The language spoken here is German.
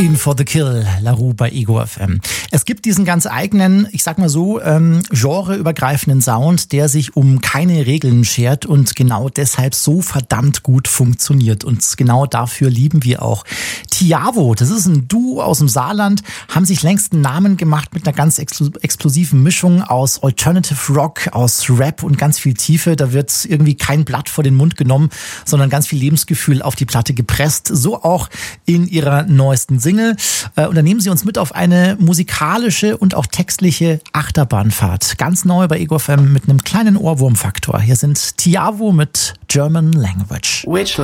In for the Kill, La Roux bei Ego FM. Es gibt diesen ganz eigenen, ich sag mal so, genreübergreifenden Sound, der sich um keine Regeln schert und genau deshalb so verdammt gut funktioniert. Und genau dafür lieben wir auch Tiavo. Das ist ein Duo aus dem Saarland, haben sich längst einen Namen gemacht mit einer ganz explosiven Mischung aus Alternative Rock, aus Rap und ganz viel Tiefe. Da wird irgendwie kein Blatt vor den Mund genommen, sondern ganz viel Lebensgefühl auf die Platte gepresst. So auch in ihrer neuesten Single. Und da nehmen sie uns mit auf eine musikalische und auch textliche Achterbahnfahrt. Ganz neu bei Ego FM mit einem kleinen Ohrwurmfaktor. Hier sind Tiavo mit German Language. Which